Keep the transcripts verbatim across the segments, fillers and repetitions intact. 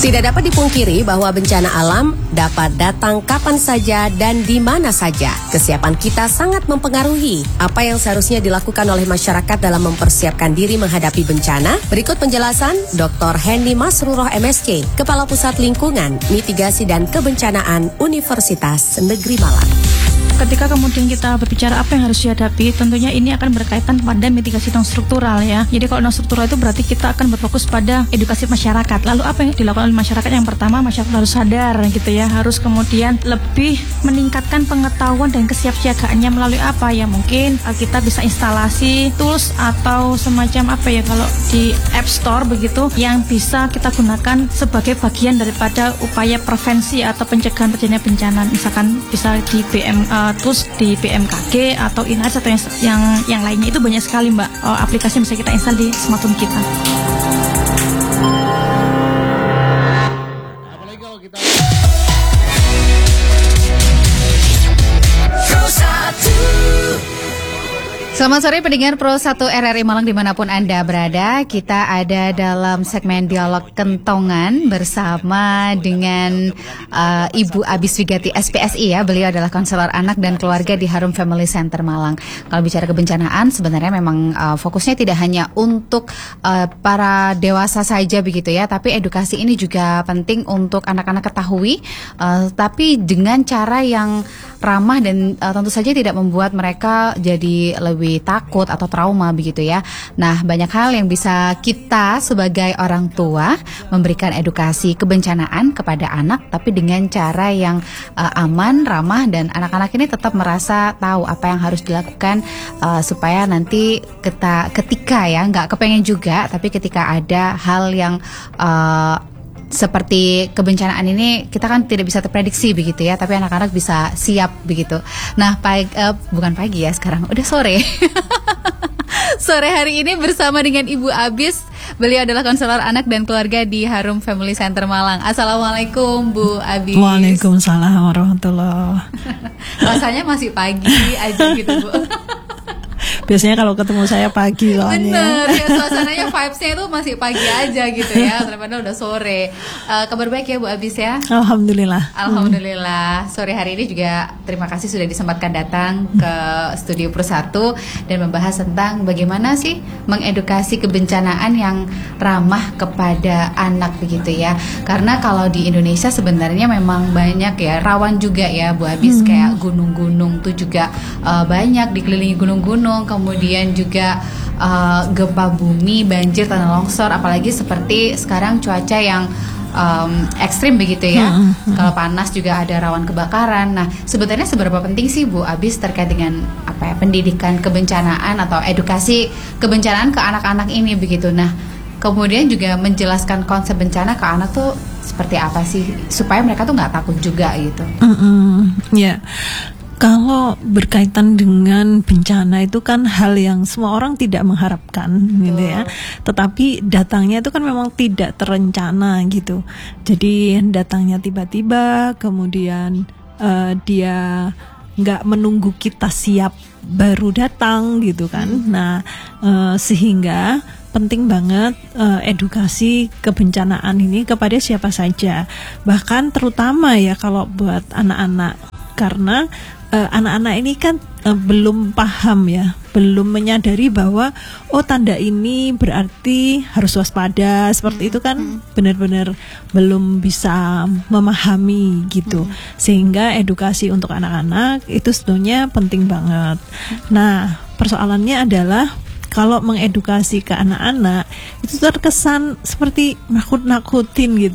Tidak dapat dipungkiri bahwa bencana alam dapat datang kapan saja dan di mana saja. Kesiapan kita sangat mempengaruhi apa yang seharusnya dilakukan oleh masyarakat dalam mempersiapkan diri menghadapi bencana. Berikut penjelasan Doktor Hendy Masruroh M S-C, Kepala Pusat Lingkungan, Mitigasi dan Kebencanaan Universitas Negeri Malang. Ketika kemudian kita berbicara apa yang harus dihadapi, tentunya ini akan berkaitan pada mitigasi non struktural ya. Jadi kalau non struktural itu berarti kita akan berfokus pada edukasi masyarakat. Lalu apa yang dilakukan oleh masyarakat? Yang pertama, masyarakat harus sadar gitu ya, harus kemudian lebih meningkatkan pengetahuan dan kesiapsiagaannya melalui apa ya, mungkin uh, kita bisa instalasi tools atau semacam apa ya kalau di App Store begitu yang bisa kita gunakan sebagai bagian daripada upaya prevensi atau pencegahan terjadinya bencana. Misalkan bisa di B M uh, tools di B M K G atau Inars atau yang yang, yang lainnya, itu banyak sekali Mbak uh, aplikasi yang bisa kita install di smartphone kita. Apalagi kalau kita Selamat sore pendengar Pro satu R R I Malang dimanapun Anda berada. Kita ada dalam segmen Dialog Kentongan bersama dengan uh, Ibu Abis Wigati S P S I ya. Beliau adalah konselor anak dan keluarga di Harum Family Center Malang. Kalau bicara kebencanaan sebenarnya memang uh, fokusnya tidak hanya untuk uh, para dewasa saja begitu ya, tapi edukasi ini juga penting untuk anak-anak ketahui, uh, tapi dengan cara yang ramah dan uh, tentu saja tidak membuat mereka jadi lebih takut atau trauma begitu ya. Nah, banyak hal yang bisa kita sebagai orang tua memberikan edukasi kebencanaan kepada anak, tapi dengan cara yang uh, aman, ramah, dan anak-anak ini tetap merasa tahu apa yang harus dilakukan uh, supaya nanti kita, ketika ya nggak kepengen juga, tapi ketika ada hal yang uh, seperti kebencanaan ini kita kan tidak bisa terprediksi begitu ya, tapi anak-anak bisa siap begitu. Nah, pagi, uh, bukan pagi ya sekarang, udah sore. Sore hari ini bersama dengan Ibu Abis. Beliau adalah konselor anak dan keluarga di Harum Family Center Malang. Assalamualaikum Bu Abis. Waalaikumsalam warahmatullahi. Rasanya masih pagi aja gitu Bu. Biasanya kalau ketemu saya pagi soalnya. Bener, ya suasananya vibes-nya itu masih pagi aja gitu ya, padahal udah sore. uh, Kabar baik ya Bu Abis ya? Alhamdulillah. Alhamdulillah. Sore hari ini juga terima kasih sudah disempatkan datang ke Studio Pro satu dan membahas tentang bagaimana sih mengedukasi kebencanaan yang ramah kepada anak begitu ya. Karena kalau di Indonesia sebenarnya memang banyak ya, rawan juga ya Bu Abis, hmm. kayak gunung-gunung tuh juga uh, banyak, dikelilingi gunung-gunung, kemudian juga uh, gempa bumi, banjir, tanah longsor, apalagi seperti sekarang cuaca yang um, ekstrim begitu ya. Hmm, hmm. Kalau panas juga ada rawan kebakaran. Nah, sebenarnya seberapa penting sih Bu Abis terkait dengan apa ya, pendidikan kebencanaan atau edukasi kebencanaan ke anak-anak ini begitu. Nah, kemudian juga menjelaskan konsep bencana ke anak tuh seperti apa sih supaya mereka tuh nggak takut juga gitu. Mm-mm, ya. Yeah. Kalau berkaitan dengan bencana itu kan hal yang semua orang tidak mengharapkan gitu ya. Tetapi datangnya itu kan memang tidak terencana gitu. Jadi datangnya tiba-tiba, kemudian uh, dia nggak menunggu kita siap baru datang gitu kan. Nah, uh, sehingga penting banget uh, edukasi kebencanaan ini kepada siapa saja. Bahkan terutama ya kalau buat anak-anak, karena Uh, anak-anak ini kan uh, belum paham ya, belum menyadari bahwa oh tanda ini berarti harus waspada, seperti itu kan hmm. benar-benar belum bisa memahami gitu. Hmm. Sehingga edukasi untuk anak-anak itu sebetulnya penting banget. Nah, persoalannya adalah kalau mengedukasi ke anak-anak itu terkesan seperti nakut-nakutin gitu.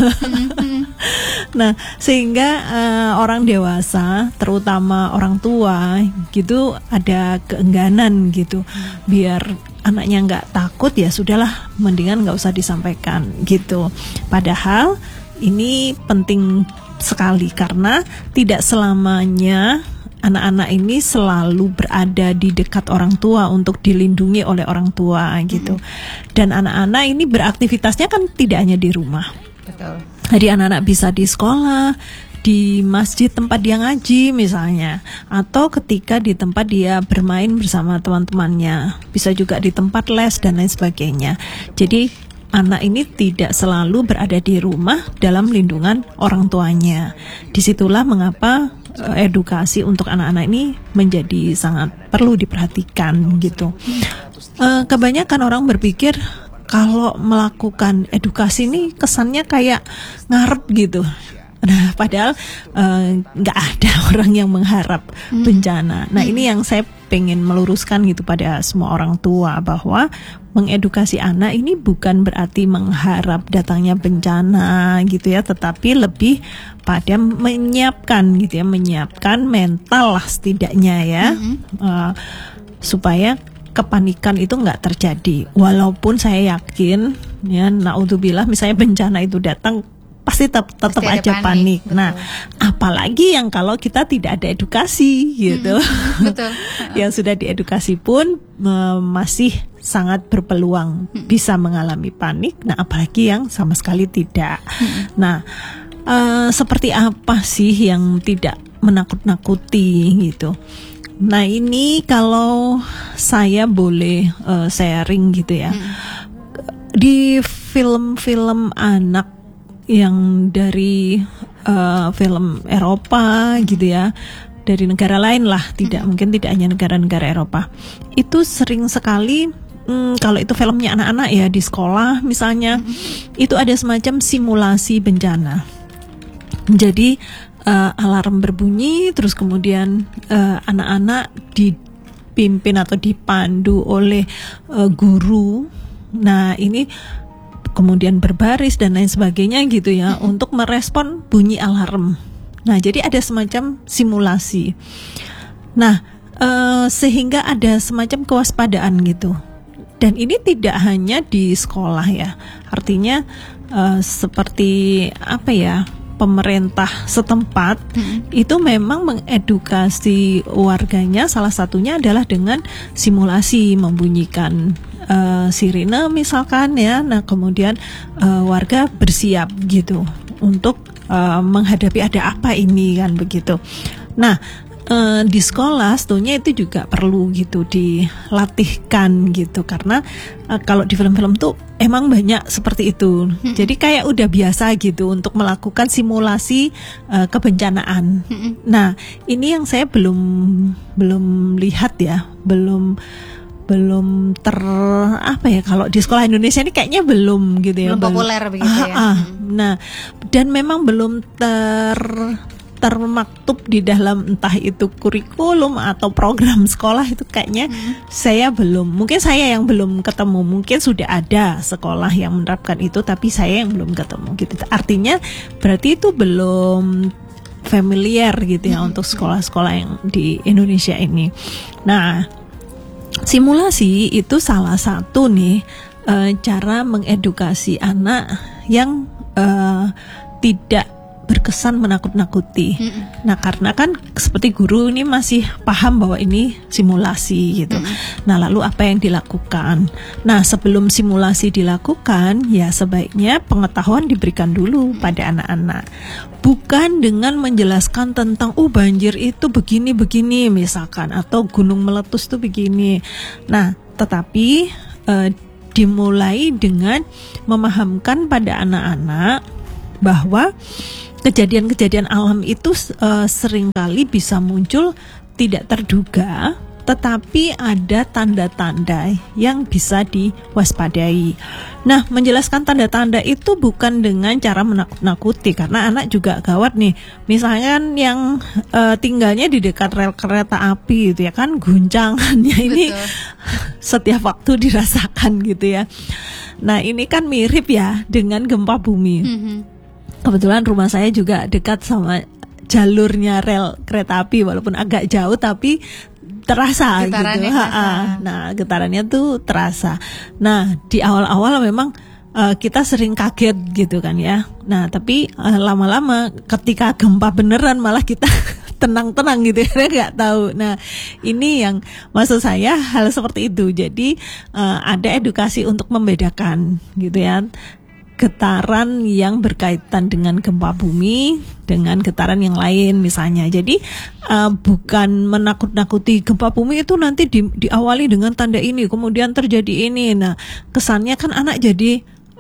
Nah, sehingga uh, orang dewasa, terutama orang tua gitu, ada keengganan gitu. Biar anaknya nggak takut, ya sudahlah, mendingan nggak usah disampaikan gitu. Padahal ini penting sekali karena tidak selamanya anak-anak ini selalu berada di dekat orang tua untuk dilindungi oleh orang tua gitu. Dan anak-anak ini beraktivitasnya kan tidak hanya di rumah. Betul. Jadi anak-anak bisa di sekolah, di masjid tempat dia ngaji misalnya, atau ketika di tempat dia bermain bersama teman-temannya, bisa juga di tempat les dan lain sebagainya. Jadi anak ini tidak selalu berada di rumah dalam lindungan orang tuanya. Disitulah mengapa eh, edukasi untuk anak-anak ini menjadi sangat perlu diperhatikan gitu. Eh, kebanyakan orang berpikir kalau melakukan edukasi ini kesannya kayak ngarep gitu. Nah, padahal nggak uh, ada orang yang mengharap hmm. bencana. Nah, hmm. ini yang saya pengen meluruskan gitu pada semua orang tua, bahwa mengedukasi anak ini bukan berarti mengharap datangnya bencana gitu ya, tetapi lebih pada menyiapkan gitu ya, menyiapkan mental lah setidaknya ya, hmm. uh, supaya kepanikan itu nggak terjadi. Walaupun saya yakin ya, naudzubillah misalnya bencana itu datang, pasti tetap, tetap pasti aja panik. panik. Nah, apalagi yang kalau kita tidak ada edukasi gitu. Mm-hmm. Betul. Yang sudah diedukasi pun uh, masih sangat berpeluang mm-hmm. bisa mengalami panik. Nah, apalagi yang sama sekali tidak. Mm-hmm. Nah, uh, seperti apa sih yang tidak menakut-nakuti gitu? Nah, ini kalau saya boleh uh, sharing gitu ya. Mm-hmm. Di film-film anak yang dari uh, film Eropa gitu ya, dari negara lain lah, tidak mm-hmm. mungkin tidak hanya negara-negara Eropa, itu sering sekali hmm, kalau itu filmnya anak-anak ya di sekolah misalnya, mm-hmm. itu ada semacam simulasi bencana. Jadi uh, alarm berbunyi, terus kemudian uh, anak-anak dipimpin atau dipandu oleh uh, guru. Nah, ini kemudian berbaris dan lain sebagainya gitu ya, mm-hmm. untuk merespon bunyi alarm. Nah, jadi ada semacam simulasi. Nah, e, sehingga ada semacam kewaspadaan gitu. Dan ini tidak hanya di sekolah ya. Artinya e, seperti apa ya, pemerintah setempat hmm. itu memang mengedukasi warganya, salah satunya adalah dengan simulasi membunyikan uh, sirine misalkan ya. Nah, kemudian uh, warga bersiap gitu untuk uh, menghadapi ada apa ini kan begitu. Nah, Uh, di sekolah sebetulnya itu juga perlu gitu dilatihkan gitu, karena uh, kalau di film-film tuh emang banyak seperti itu. Hmm. Jadi kayak udah biasa gitu untuk melakukan simulasi uh, kebencanaan. Hmm. Nah, ini yang saya belum belum lihat ya, belum belum ter apa ya, kalau di sekolah Indonesia ini kayaknya belum gitu ya, belum populer begitu ah, ya. Ah. Nah, dan memang belum ter termaktub di dalam entah itu kurikulum atau program sekolah itu kayaknya hmm. saya belum, mungkin saya yang belum ketemu, mungkin sudah ada sekolah yang menerapkan itu tapi saya yang belum ketemu gitu. Artinya berarti itu belum familiar gitu ya hmm. untuk sekolah-sekolah yang di Indonesia ini. Nah, simulasi itu salah satu nih e, cara mengedukasi anak yang e, tidak berkesan menakut-nakuti. Mm-mm. Nah, karena kan seperti guru ini masih paham bahwa ini simulasi gitu. Mm-mm. Nah, lalu apa yang dilakukan? Nah, sebelum simulasi dilakukan, ya sebaiknya pengetahuan diberikan dulu pada anak-anak. Bukan dengan menjelaskan tentang oh banjir itu begini-begini misalkan, atau gunung meletus itu begini. Nah, tetapi eh, dimulai dengan memahamkan pada anak-anak bahwa kejadian-kejadian alam itu uh, seringkali bisa muncul tidak terduga, tetapi ada tanda-tanda yang bisa diwaspadai. Nah, menjelaskan tanda-tanda itu bukan dengan cara menakut-nakuti, karena anak juga gawat nih. Misalkan yang uh, tinggalnya di dekat rel kereta api itu ya kan, guncangannya ini setiap waktu dirasakan gitu ya. Nah, ini kan mirip ya dengan gempa bumi. Mm-hmm. Kebetulan rumah saya juga dekat sama jalurnya rel kereta api, walaupun agak jauh tapi terasa gitu. Ha-ha. Nah, getarannya tuh terasa. Nah, di awal-awal memang uh, kita sering kaget gitu kan ya. Nah, tapi uh, lama-lama ketika gempa beneran malah kita tenang-tenang gitu ya, nggak tahu. Nah, ini yang maksud saya hal seperti itu. Jadi uh, ada edukasi untuk membedakan gitu ya, getaran yang berkaitan dengan gempa bumi dengan getaran yang lain misalnya. Jadi uh, bukan menakut-nakuti gempa bumi itu nanti di, diawali dengan tanda ini, kemudian terjadi ini. Nah, kesannya kan anak jadi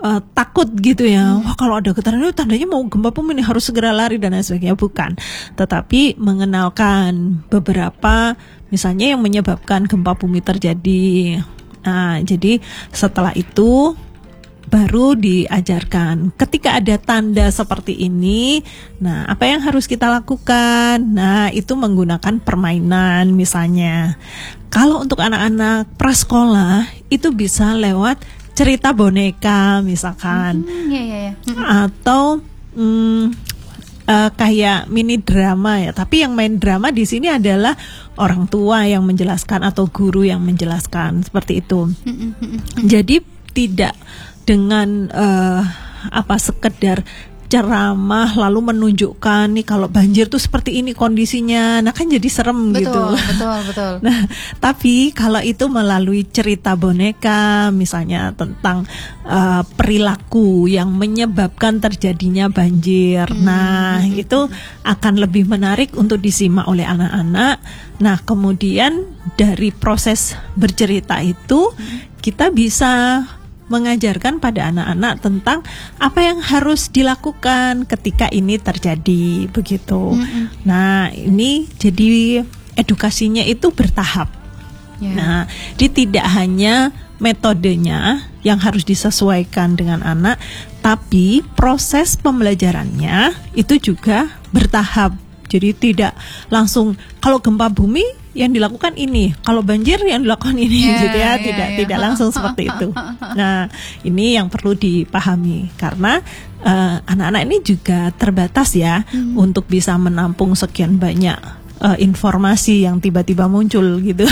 uh, takut gitu ya. Wah, kalau ada getaran itu tandanya mau gempa bumi nih, harus segera lari dan lain sebagainya. Bukan. Tetapi mengenalkan beberapa misalnya yang menyebabkan gempa bumi terjadi. Nah, jadi setelah itu baru diajarkan ketika ada tanda seperti ini, nah apa yang harus kita lakukan? Nah, itu menggunakan permainan misalnya. Kalau untuk anak-anak prasekolah itu bisa lewat cerita boneka misalkan, Hmm, ya, ya, ya. atau hmm, uh, kayak mini drama ya. Tapi yang main drama di sini adalah orang tua yang menjelaskan atau guru yang menjelaskan seperti itu. Jadi tidak dengan uh, apa sekedar ceramah lalu menunjukkan nih kalau banjir tuh seperti ini kondisinya, nah kan jadi serem Betul, gitu. betul, betul. Nah, tapi kalau itu melalui cerita boneka, misalnya tentang uh, perilaku yang menyebabkan terjadinya banjir, hmm. nah itu akan lebih menarik untuk disimak oleh anak-anak. Nah, kemudian dari proses bercerita itu hmm. kita bisa mengajarkan pada anak-anak tentang apa yang harus dilakukan ketika ini terjadi begitu. Mm-hmm. Nah, ini jadi edukasinya itu bertahap. Yeah. Nah, jadi tidak hanya metodenya yang harus disesuaikan dengan anak, tapi proses pembelajarannya itu juga bertahap. Jadi tidak langsung kalau gempa bumi yang dilakukan ini, kalau banjir yang dilakukan ini, yeah, gitu ya, yeah, tidak yeah. tidak langsung seperti itu. Nah, ini yang perlu dipahami karena uh, anak-anak ini juga terbatas ya hmm. untuk bisa menampung sekian banyak uh, informasi yang tiba-tiba muncul gitu.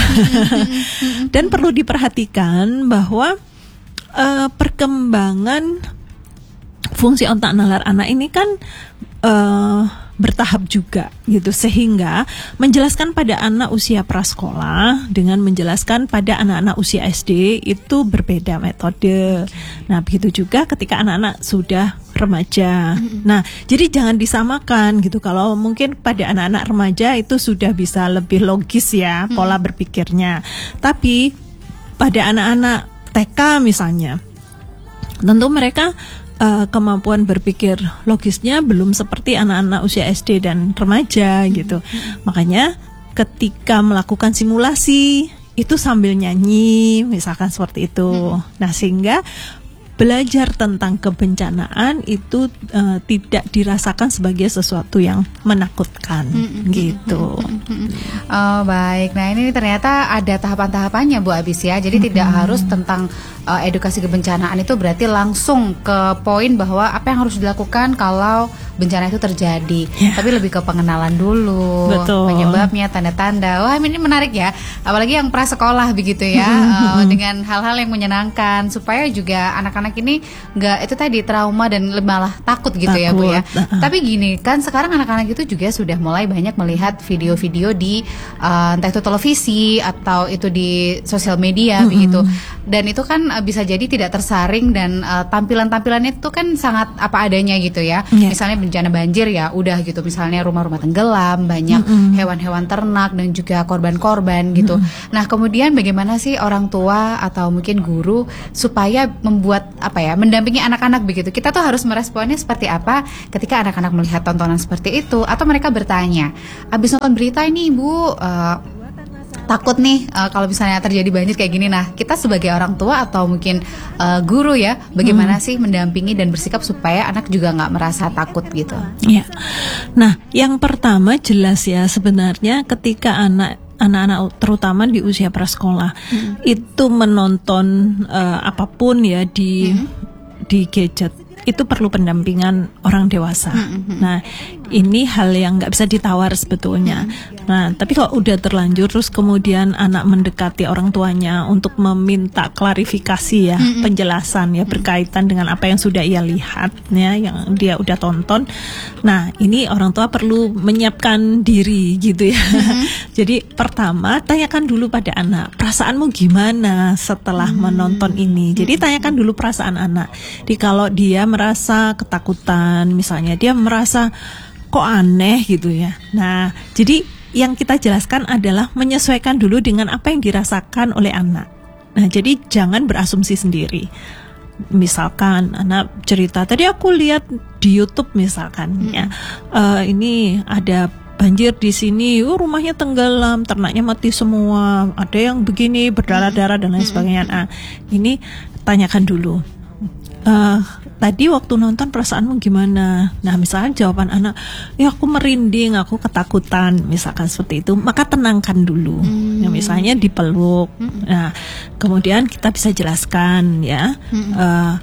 Dan perlu diperhatikan bahwa uh, perkembangan fungsi otak nalar anak ini kan uh, bertahap juga gitu, sehingga menjelaskan pada anak usia prasekolah dengan menjelaskan pada anak-anak usia S D itu berbeda metode. Nah, begitu juga ketika anak-anak sudah remaja. Nah, jadi jangan disamakan gitu. Kalau mungkin pada anak-anak remaja itu sudah bisa lebih logis ya pola berpikirnya. Tapi pada anak-anak T K misalnya, tentu mereka Uh, kemampuan berpikir logisnya belum seperti anak-anak usia S D dan remaja gitu. Mm-hmm. Makanya ketika melakukan simulasi itu sambil nyanyi misalkan seperti itu. Mm-hmm. Nah, sehingga belajar tentang kebencanaan itu uh, tidak dirasakan sebagai sesuatu yang menakutkan, mm-hmm. gitu. Mm-hmm. Oh, baik. Nah, ini ternyata ada tahapan-tahapannya Bu Abis ya. Jadi mm-hmm. tidak harus tentang uh, edukasi kebencanaan itu berarti langsung ke poin bahwa apa yang harus dilakukan kalau bencana itu terjadi, yeah. tapi lebih ke pengenalan dulu, betul. Penyebabnya, tanda-tanda. Wah, ini menarik ya, apalagi yang prasekolah begitu ya, uh, dengan hal-hal yang menyenangkan supaya juga anak-anak ini nggak itu tadi trauma dan malah takut gitu takut. Ya Bu ya. Uh-huh. Tapi gini kan sekarang anak-anak itu juga sudah mulai banyak melihat video-video di uh, entah itu televisi atau itu di sosial media uh-huh. begitu, dan itu kan uh, bisa jadi tidak tersaring dan uh, tampilan-tampilannya itu kan sangat apa adanya gitu ya, yeah. misalnya bencana banjir ya udah gitu, misalnya rumah-rumah tenggelam, banyak mm-hmm. hewan-hewan ternak dan juga korban-korban gitu. Mm-hmm. Nah, kemudian bagaimana sih orang tua atau mungkin guru supaya membuat apa ya, mendampingi anak-anak begitu. Kita tuh harus meresponnya seperti apa ketika anak-anak melihat tontonan seperti itu, atau mereka bertanya, abis nonton berita ini Ibu uh, takut nih uh, kalau misalnya terjadi banjir kayak gini. Nah, kita sebagai orang tua atau mungkin uh, guru ya, bagaimana hmm. sih mendampingi dan bersikap supaya anak juga nggak merasa takut gitu? Ya. Nah, yang pertama jelas ya sebenarnya ketika anak anak-anak terutama di usia prasekolah hmm. itu menonton uh, apapun ya di hmm. di gadget, itu perlu pendampingan orang dewasa. Mm-hmm. Nah, ini hal yang nggak bisa ditawar sebetulnya. Mm-hmm. Nah, tapi kalau udah terlanjur terus kemudian anak mendekati orang tuanya untuk meminta klarifikasi ya, mm-hmm. penjelasan ya berkaitan dengan apa yang sudah ia lihat ya, yang dia udah tonton. Nah, ini orang tua perlu menyiapkan diri gitu ya. Mm-hmm. Jadi pertama tanyakan dulu pada anak, perasaanmu gimana setelah mm-hmm. menonton ini. Jadi tanyakan dulu perasaan anak. Jadi kalau dia merasa ketakutan, misalnya dia merasa kok aneh gitu ya. Nah, jadi yang kita jelaskan adalah menyesuaikan dulu dengan apa yang dirasakan oleh anak. Nah, jadi jangan berasumsi sendiri. misalkan anak cerita, tadi aku lihat di YouTube misalkan hmm. ya, uh, ini ada banjir di sini, oh, rumahnya tenggelam, ternaknya mati semua, ada yang begini berdarah-darah dan lain sebagainya. Nah, ini tanyakan dulu. Uh, tadi waktu nonton perasaanmu gimana? Nah, misalkan jawaban anak, ya aku merinding, aku ketakutan, misalkan seperti itu, maka tenangkan dulu. Hmm. Ya, misalnya dipeluk. Hmm. Nah, kemudian kita bisa jelaskan ya, hmm. uh,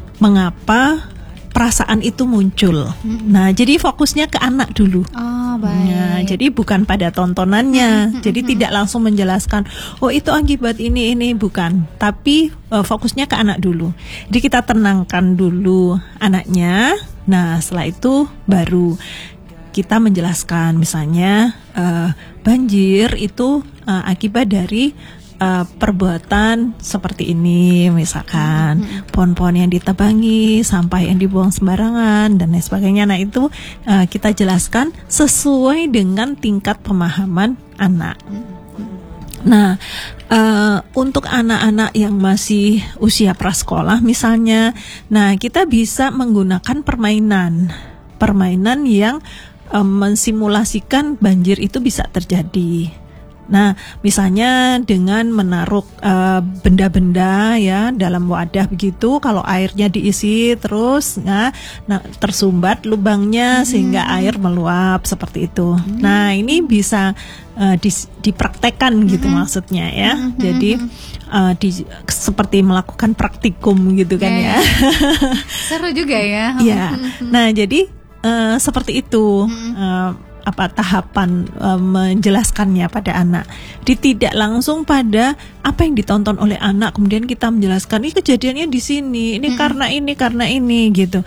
mengapa perasaan itu muncul. Hmm. Nah, jadi fokusnya ke anak dulu. Oh, baik. Nah, jadi bukan pada tontonannya. Hmm. Jadi hmm. tidak langsung menjelaskan, oh itu akibat ini ini bukan. Tapi uh, fokusnya ke anak dulu. Jadi kita tenangkan dulu anaknya. Nah, setelah itu baru kita menjelaskan, misalnya uh, banjir itu uh, akibat dari Uh, perbuatan seperti ini, misalkan mm-hmm. pohon-pohon yang ditebangi, sampah yang dibuang sembarangan dan lain sebagainya. Nah, itu uh, kita jelaskan sesuai dengan tingkat pemahaman anak. Mm-hmm. Nah, uh, untuk anak-anak yang masih usia prasekolah misalnya, nah kita bisa menggunakan permainan, permainan yang uh, mensimulasikan banjir itu bisa terjadi. Nah, misalnya dengan menaruh uh, benda-benda ya dalam wadah begitu, kalau airnya diisi terus, nah, nah tersumbat lubangnya hmm. sehingga air meluap seperti itu. Hmm. Nah, ini bisa uh, di, dipraktekkan gitu hmm. maksudnya ya. Hmm. Jadi uh, di, seperti melakukan praktikum gitu kan ya. ya. Seru juga ya. Ya. Nah, jadi uh, seperti itu. Hmm. Uh, apa tahapan uh, menjelaskannya pada anak. Jadi tidak langsung pada apa yang ditonton oleh anak kemudian kita menjelaskan ini kejadiannya di sini, ini hmm. karena ini karena ini gitu.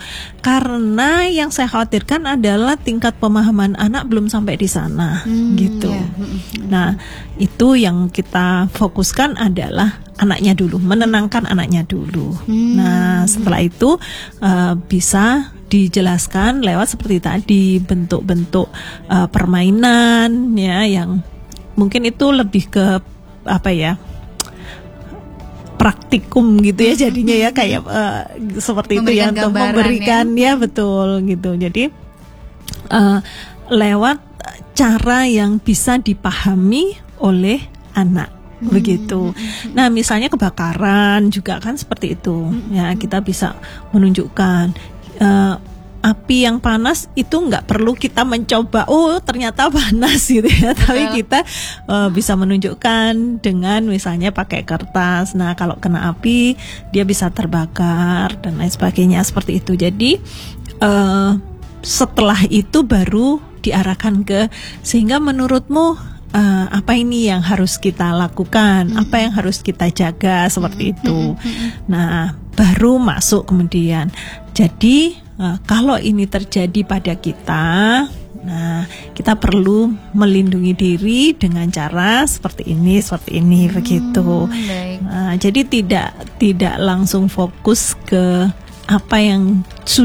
Karena yang saya khawatirkan adalah tingkat pemahaman anak belum sampai di sana hmm, gitu. Yeah. Nah, itu yang kita fokuskan adalah anaknya dulu, menenangkan anaknya dulu. Hmm. Nah, setelah itu uh, bisa dijelaskan lewat seperti tadi bentuk-bentuk uh, permainan ya yang mungkin itu lebih ke apa ya praktikum gitu ya jadinya ya kayak uh, seperti itu ya untuk memberikan ya. ya betul gitu. Jadi uh, lewat cara yang bisa dipahami oleh anak. Begitu. Nah, misalnya kebakaran juga kan seperti itu ya, kita bisa menunjukkan Uh, api yang panas itu nggak perlu kita mencoba, oh ternyata panas gitu ya, tapi kita uh, bisa menunjukkan dengan misalnya pakai kertas. Nah, kalau kena api dia bisa terbakar dan lain sebagainya seperti itu. Jadi uh, setelah itu baru diarahkan ke sehingga menurutmu Uh, apa ini yang harus kita lakukan, mm-hmm. apa yang harus kita jaga seperti mm-hmm. itu. Nah, baru masuk kemudian. Jadi uh, kalau ini terjadi pada kita, nah kita perlu melindungi diri dengan cara seperti ini, seperti ini, mm-hmm. begitu. Nah, jadi tidak tidak langsung fokus ke apa yang